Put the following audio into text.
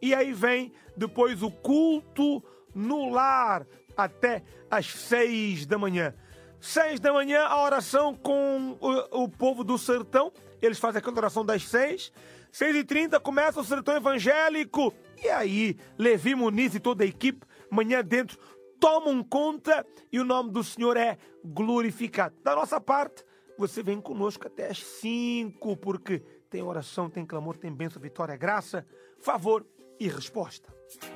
E aí vem depois o culto no lar até às 6 da manhã. 6 da manhã, a oração com o povo do sertão. Eles fazem aquela oração das 6. 6h30 começa o sertão evangélico. E aí, Levi Muniz e toda a equipe, manhã dentro, tomam conta e o nome do Senhor é glorificado. Da nossa parte, você vem conosco até às 5, porque tem oração, tem clamor, tem bênção, vitória, graça, favor e resposta.